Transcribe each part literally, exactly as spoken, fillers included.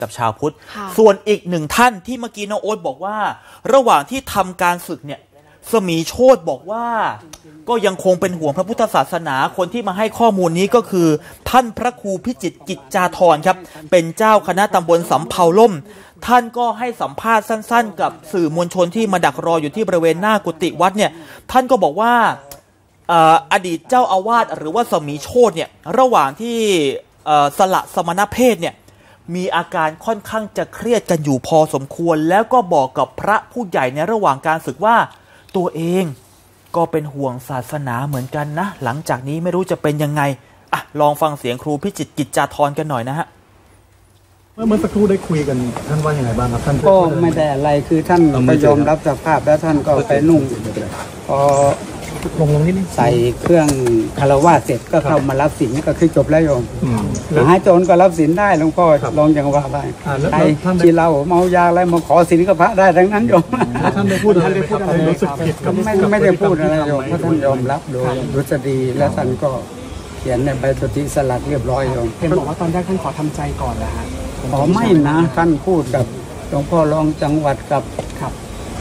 กับชาวพุทธส่วนอีกหนึ่งท่านที่เมื่อกี้น้องโอ๊ตบอกว่าระหว่างที่ทำการศึกเนี่ยสมีโชติบอกว่าก็ยังคงเป็นห่วงพระพุทธศาสนาคนที่มาให้ข้อมูลนี้ก็คือท่านพระครูพิจิตรกิจจาธรครับเป็นเจ้าคณะตำบลสำเภาล่มท่านก็ให้สัมภาษณ์สั้นๆกับสื่อมวลชนที่มาดักรออยู่ที่บริเวณหน้ากุฏิวัดเนี่ยท่านก็บอกว่าอดีตเจ้าอาวาสหรือว่าสมีโชติเนี่ยระหว่างที่สละสมณเพศเนี่ยมีอาการค่อนข้างจะเครียดกันอยู่พอสมควรแล้วก็บอกกับพระผู้ใหญ่ในระหว่างการศึกว่าตัวเองก็เป็นห่วงศาสนาเหมือนกันนะหลังจากนี้ไม่รู้จะเป็นยังไงอ่ะลองฟังเสียงครูพิจิตรกิจจาธรกันหน่อยนะฮะเมื่อสักครู่ได้คุยกันท่านว่ายังไงบ้างครับท่านก็ไม่ได้อะไรคือท่านก็ยอมรับสภาพแล้วท่านก็ไปนุ่งพอลงลงนิดนึงใส่เครื่องคารวะเสร็จก็เข้ามารับศีลก็คือจบแล้วโยมหายโจรก็รับศีลได้หลวงพ่อลองอย่างว่าได้ใครที่เราเมายาอะไรมาขอศีลกับพระได้ทั้งนั้นโยมท่านได้พูดท่านได้พูดอะไรรู้สึกผิดกับไม่ไม่ได้พูดอะไรโยมเพราะท่านยอมรับโดยรุษดีและท่านก็เขียนในใบสุทธิสลักเรียบร้อยโยมเห็นบอกว่าตอนแรกท่านขอทำใจก่อนนะฮะอ๋อไม่นะท่านพูดกับหลวงพ่อรองจังหวัดกับครับ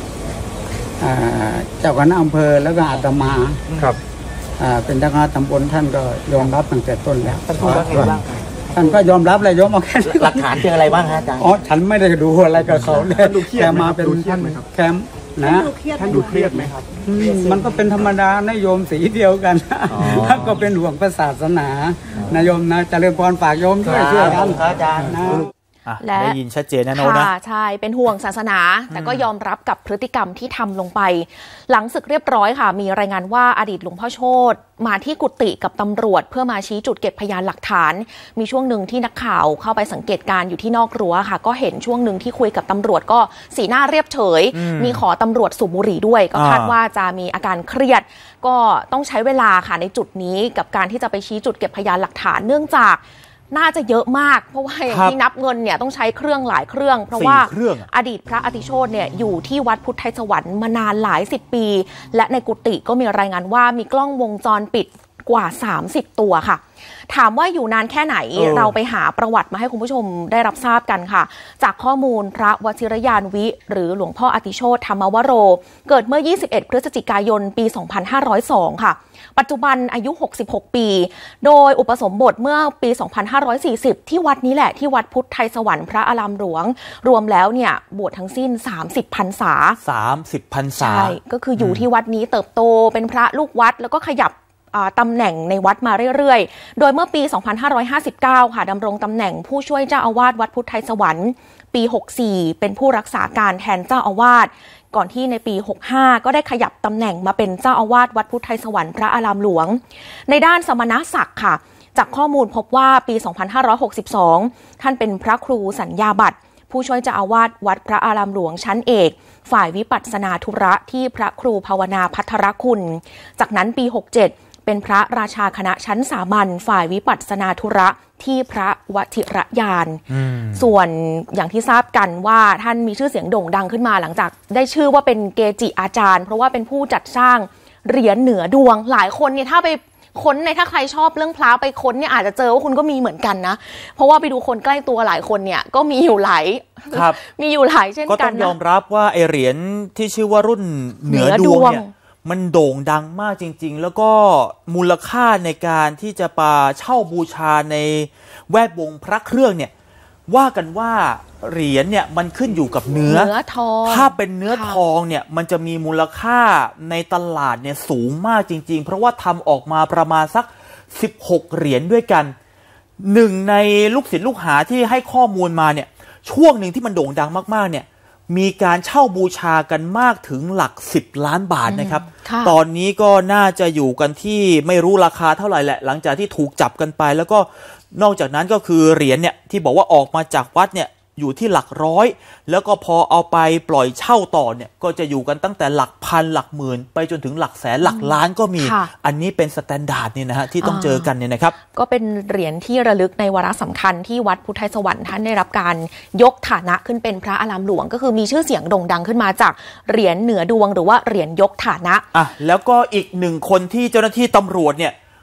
เจ้าคณะอำเภอแล้วก็อาตมาครับเป็นเจ้าคณะตำบลท่านก็ยอมรับตั้งแต่ต้นแล้วท่านพูดว่าไงบ้างท่านก็ยอมรับเลยยอมเอาแค่หลักฐานเจออะไรบ้างฮะอาจารย์อ๋อฉันไม่ได้ดูอะไรกับเขาเลยแค่มาเป็นแคมนะท่านดูเครียดไหมครับมันก็เป็นธรรมดานะโยมสีเดียวกันก็เป็นห่วงพระศาสนานายโยมนะเจริญพรฝากโยมช่วยช่วยกันอาจารย์นะและได้ยินชัดเจนนะโน้นะใช่เป็นห่วงศาสนาแต่ก็ยอมรับกับพฤติกรรมที่ทำลงไปหลังศึกเรียบร้อยค่ะมีรายงานว่าอดีตหลวงพ่อโชติมาที่กุฏิกับตำรวจเพื่อมาชี้จุดเก็บพยานหลักฐานมีช่วงหนึ่งที่นักข่าวเข้าไปสังเกตการอยู่ที่นอกรั้วค่ะก็เห็นช่วงหนึ่งที่คุยกับตำรวจก็สีหน้าเรียบเฉยมีขอตำรวจสูบบุหรี่ด้วยก็คาดว่าจะมีอาการเครียดก็ต้องใช้เวลาค่ะในจุดนี้กับการที่จะไปชี้จุดเก็บพยานหลักฐานเนื่องจากน่าจะเยอะมากเพราะว่าอย่างที่นับเงินเนี่ยต้องใช้เครื่องหลายเครื่องเพราะว่าอดีตพระอติโชติเนี่ยอยู่ที่วัดพุทธไทยสวรรค์มานานหลายสิบปีและในกุฏิก็มีรายงานว่ามีกล้องวงจรปิดกว่าสามสิบตัวค่ะถามว่าอยู่นานแค่ไหน เ, เราไปหาประวัติมาให้คุณผู้ชมได้รับทราบกันค่ะจากข้อมูลพระวชิรยานวิหรือหลวงพ่ออติโชติธรรมวโรเกิดเมื่อยี่สิบเอ็ดพฤศจิกายนปีสองพันห้าร้อยสองค่ะปัจจุบันอายุหกสิบหกปีโดยอุปสมบทเมื่อปีสองพันห้าร้อยสี่สิบที่วัดนี้แหละที่วัดพุทธไทยสวรรค์พระอารามหลวงรวมแล้วเนี่ยบวชทั้งสิ้นสามสิบพรรษาสามสิบพรรษาใช่ก็คืออยู่ที่วัดนี้เติบโตเป็นพระลูกวัดแล้วก็ขยับตำแหน่งในวัดมาเรื่อยๆโดยเมื่อปีสองพันห้าร้อยห้าสิบเก้าค่ะดำรงตำแหน่งผู้ช่วยเจ้าอาวาสวัดพุทธไทยสวรรค์ปีหกสิบสี่เป็นผู้รักษาการแทนเจ้าอาวาสก่อนที่ในปีหกสิบห้าก็ได้ขยับตำแหน่งมาเป็นเจ้าอาวาสวัดพุทธไทยสวรรค์พระอารามหลวงในด้านสมณศักดิ์ค่ะจากข้อมูลพบว่าปีสองพันห้าร้อยหกสิบสองท่านเป็นพระครูสัญญาบัตรผู้ช่วยเจ้าอาวาสวัดพระอารามหลวงชั้นเอกฝ่ายวิปัสสนาธุระที่พระครูภาวนาภัทรคุณจากนั้นปีหกสิบเจ็ดเป็นพระราชาคณะชั้นสามัญฝ่ายวิปัสสนาธุระที่พระวชิรยานส่วนอย่างที่ทราบกันว่าท่านมีชื่อเสียงโด่งดังขึ้นมาหลังจากได้ชื่อว่าเป็นเกจิอาจารย์เพราะว่าเป็นผู้จัดสร้างเหรียญเหนือดวงหลายคนเนี่ยถ้าไปค้นในถ้าใครชอบเรื่องพระไปค้นเนี่ยอาจจะเจอว่าคุณก็มีเหมือนกันนะเพราะว่าไปดูคนใกล้ตัวหลายคนเนี่ยก็มีอยู่หลายมีอยู่หลายเช่นกันนะก็ต้องยอมรับว่าไอเหรียญที่ชื่อว่ารุ่นเหนือดวงเนี่ยมันโด่งดังมากจริงๆแล้วก็มูลค่าในการที่จะมาเช่าบูชาในแวดวงพระเครื่องเนี่ยว่ากันว่าเหรียญเนี่ยมันขึ้นอยู่กับเนื้อเนื้อทองถ้าเป็นเนื้อทองเนี่ยมันจะมีมูลค่าในตลาดเนี่ยสูงมากจริงๆเพราะว่าทำออกมาประมาณสักสิบหกเหรียญด้วยกันหนึ่งในลูกศิษย์ลูกหาที่ให้ข้อมูลมาเนี่ยช่วงหนึ่งที่มันโด่งดังมากๆเนี่ยมีการเช่าบูชากันมากถึงหลักสิบล้านบาทนะครับตอนนี้ก็น่าจะอยู่กันที่ไม่รู้ราคาเท่าไหร่แหละหลังจากที่ถูกจับกันไปแล้วก็นอกจากนั้นก็คือเหรียญเนี่ยที่บอกว่าออกมาจากวัดเนี่ยอยู่ที่หลักร้อยแล้วก็พอเอาไปปล่อยเช่าต่อเนี่ยก็จะอยู่กันตั้งแต่หลักพันหลักหมื่นไปจนถึงหลักแสนหลักล้านก็มีอันนี้เป็นสแตนดาร์ดนี่นะฮะที่ต้องเจอกันเนี่ยนะครับก็เป็นเหรียญที่ระลึกในวาระสำคัญที่วัดพุทธไทยสวรรค์ท่านได้รับการยกฐานะขึ้นเป็นพระอารามหลวงก็คือมีชื่อเสียงโด่งดังขึ้นมาจากเหรียญเหนือดวงหรือว่าเหรียญยกฐานะอ่ะแล้วก็อีกหนึ่งคนที่เจ้าหน้าที่ตำรวจเนี่ย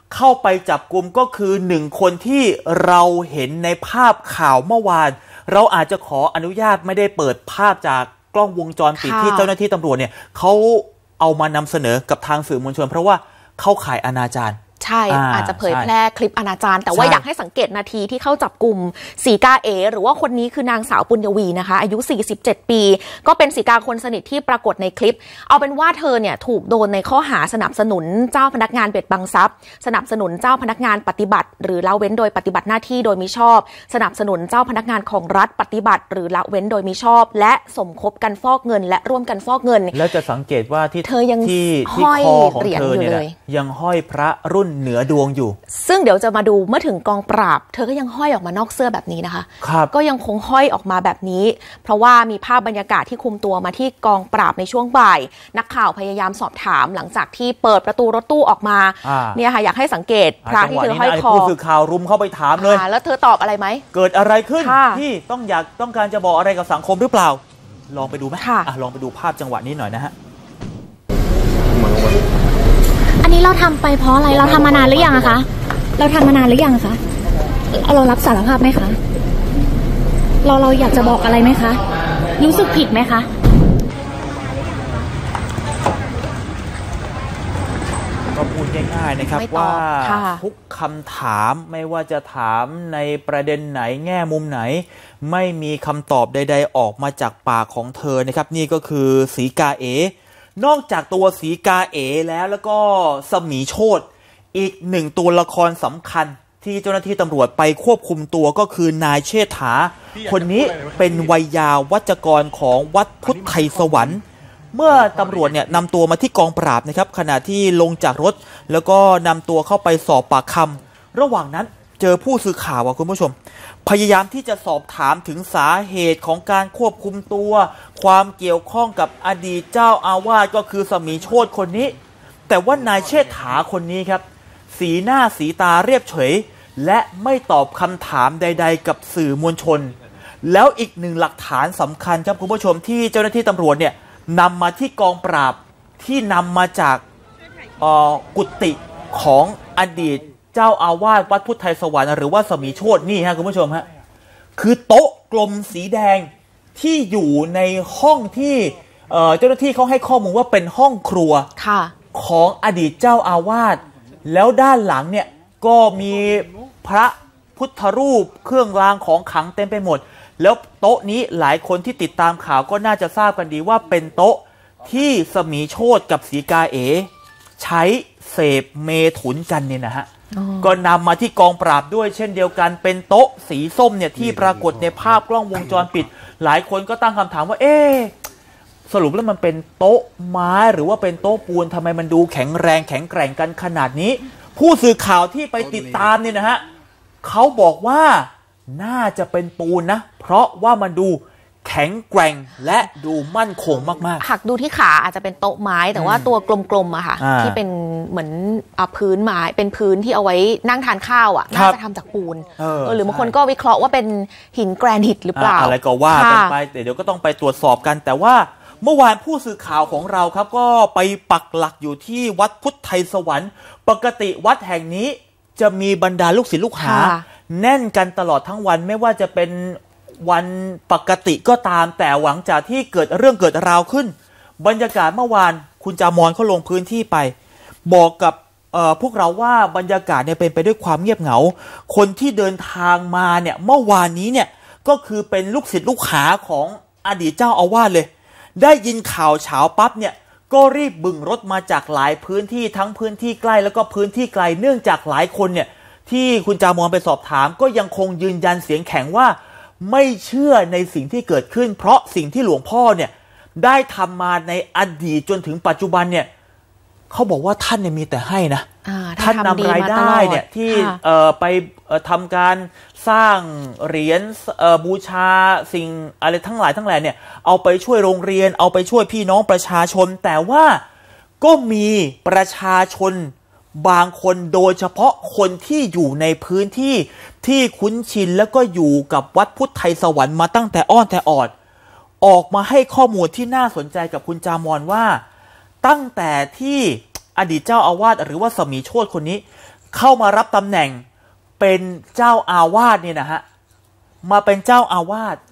เข้าไปจับกุมก็คือหนึ่งคนที่เราเห็นในภาพข่าวเมื่อวานเราอาจจะขออนุญาตไม่ได้เปิดภาพจากกล้องวงจรปิดที่เจ้าหน้าที่ตำรวจเนี่ยเขาเอามานำเสนอกับทางสื่อมวลชนเพราะว่าเข้าข่ายอนาจารใช่อ, อาจจะเผยแพร่คลิปอนาจารแต่ว่าอยากให้สังเกตนาทีที่เข้าจับกลุ่มสีกาเอหรือว่าคนนี้คือนางสาวปุญญวีนะคะอายุสี่สิบเจ็ดปีก็เป็นสีกาคนสนิทที่ปรากฏในคลิปเอาเป็นว่าเธอเนี่ยถูกโดนในข้อหาสนับสนุนเจ้าพนักงานเบ็ดบังทรัพย์สนับสนุนเจ้าพนักงานปฏิบัติหรือละเว้นโดยปฏิบัติหน้าที่โดยมิชอบสนับสนุนเจ้าพนักงานของรัฐปฏิบัติหรือละเว้นโดยมิชอบและสมคบกันฟอกเงินและร่วมกันฟอกเงินแล้วจะสังเกตว่าที่เธอยังที่ที่คอของเธอเนี่ยยังห้อยพระรุ่นเหนือดวงอยู่ซึ่งเดี๋ยวจะมาดูเมื่อถึงกองปราบเธอก็ยังห้อยออกมานอกเสื้อแบบนี้นะคะก็ยังคงห้อยออกมาแบบนี้เพราะว่ามีภาพบรรยากาศที่คุมตัวมาที่กองปราบในช่วงบ่ายนักข่าวพยายามสอบถามหลังจากที่เปิดประตูรถตู้ออกมาเนี่ยค่ะอยากให้สังเกตพระที่เธอห้อยคอผู้สื่อข่าวรุมเข้าไปถามเลยแล้วเธอตอบอะไรไหมเกิดอะไรขึ้นที่ต้องอยากต้องการจะบอกอะไรกับสังคมหรือเปล่าลองไปดูไหมลองไปดูภาพจังหวะนี้หน่อยนะฮะอันนี้เราทำไปเพราะอะไรเราทำมานานหรือยังอะคะเราทำมานานหรือยังคะเรารับสารภาพไหมคะเราเราอยากจะบอกอะไรไหมคะรู้สึกผิดไหมคะก็พูดง่ายๆนะครับว่าทุกคำถามไม่ว่าจะถามในประเด็นไหนแง่มุมไหนไม่มีคำตอบใดๆออกมาจากปากของเธอนะครับนี่ก็คือสีกาเอนอกจากตัวสีกาเอแล้วแล้วก็สมีโชติอีกหนึ่งตัวละครสำคัญที่เจ้าหน้าที่ตำรวจไปควบคุมตัวก็คือนายเชษฐาคนนี้เป็นวัยยาวัจกรของวัดพุทธไทยสวรรค์เมื่อตำรวจเนี่ยนำตัวมาที่กองปราบนะครับขณะที่ลงจากรถแล้วก็นำตัวเข้าไปสอบปากคำระหว่างนั้นเจอผู้สื่อข่าวอ่ะคุณผู้ชมพยายามที่จะสอบถามถึงสาเหตุของการควบคุมตัวความเกี่ยวข้องกับอดีตเจ้าอาวาสก็คือสมีโชติคนนี้แต่ว่านายเชษฐาคนนี้ครับสีหน้าสีตาเรียบเฉยและไม่ตอบคำถามใดๆกับสื่อมวลชนแล้วอีกหนึ่งหลักฐานสำคัญครับคุณผู้ชมที่เจ้าหน้าที่ตำรวจเนี่ยนำมาที่กองปราบที่นำมาจากกุฏิของอดีตเจ้าอาวาสวัดพุทธไทยสวรรค์หรือว่าสมีโชตินี่ฮะคุณผู้ชมฮะคือโต๊ะกลมสีแดงที่อยู่ในห้องที่เจ้าหน้าที่เขาให้ข้อมูลว่าเป็นห้องครัวของอดีตเจ้าอาวาสแล้วด้านหลังเนี่ยก็มีพระพุทธรูปเครื่องรางของขลังเต็มไปหมดแล้วโต๊ะนี้หลายคนที่ติดตามข่าวก็น่าจะทราบกันดีว่าเป็นโต๊ะที่สมีโชติกับสีกาเอใช้เสพเมถุนกันเนี่ยนะฮะก็นำมาที่กองปราบด้วยเช่นเดียวกันเป็นโต๊ะสีส้มเนี่ยที่ปรากฏในภาพกล้องวงจรปิดหลายคนก็ตั้งคำถามว่าเอ๊ะสรุปแล้วมันเป็นโต๊ะไม้หรือว่าเป็นโต๊ะปูนทำไมมันดูแข็งแรงแข็งแกร่งกันขนาดนี้ผู้สื่อข่าวที่ไปติดตามเนี่ยนะฮะเขาบอกว่าน่าจะเป็นปูนนะเพราะว่ามันดูแข็งแกร่งและดูมั่นคงมากๆหักดูที่ขาอาจจะเป็นโต๊ะไม้แต่ว่าตัวกลมๆอะค่ะที่เป็นเหมือนพื้นไม้เป็นพื้นที่เอาไว้นั่งทานข้าวอะน่าจะทำจากปูนหรือบางคนก็วิเคราะห์ว่าเป็นหินแกรนิตหรือเปล่าอะไรก็ว่ากันไปแต่เดี๋ยวก็ต้องไปตรวจสอบกันแต่ว่าเมื่อวานผู้สื่อข่าวของเราครับก็ไปปักหลักอยู่ที่วัดพุทธไทยสวรรค์ปกติวัดแห่งนี้จะมีบรรดาลูกศิษย์ลูกหาแน่นกันตลอดทั้งวันไม่ว่าจะเป็นวันปกติก็ตามแต่หลังจากที่เกิดเรื่องเกิดราวขึ้นบรรยากาศเมื่อวานคุณจามอนเขาลงพื้นที่ไปบอกกับพวกเราว่าบรรยากาศเนี่ยเป็นไปด้วยความเงียบเหงาคนที่เดินทางมาเนี่ยเมื่อวานนี้เนี่ยก็คือเป็นลูกศิษย์ลูกหาของอดีตเจ้าอาวาสเลยได้ยินข่าวเช้าปั๊บเนี่ยก็รีบบึงรถมาจากหลายพื้นที่ทั้งพื้นที่ใกล้แล้วก็พื้นที่ไกลเนื่องจากหลายคนเนี่ยที่คุณจามอนไปสอบถามก็ยังคงยืนยันเสียงแข็งว่าไม่เชื่อในสิ่งที่เกิดขึ้นเพราะสิ่งที่หลวงพ่อเนี่ยได้ทำมาในอดีตจนถึงปัจจุบันเนี่ยเขาบอกว่าท่านเนี่ยมีแต่ให้นะท่านนำรายได้เนี่ยที่ไปทำการสร้างเหรียญบูชาสิ่งอะไรทั้งหลายทั้งแหล่เนี่ยเอาไปช่วยโรงเรียนเอาไปช่วยพี่น้องประชาชนแต่ว่าก็มีประชาชนบางคนโดยเฉพาะคนที่อยู่ในพื้นที่ที่คุ้นชินแล้วก็อยู่กับวัดพุทธไทยสวรรค์มาตั้งแต่อ้อนแต่ออดออกมาให้ข้อมูลที่น่าสนใจกับคุณจามอนว่าตั้งแต่ที่อดีตเจ้าอาวาสหรือว่าสมีโชติคนนี้เข้ามารับตำแหน่งเป็นเจ้าอาวาสเนี่ยนะฮะมาเป็นเจ้าอาวาส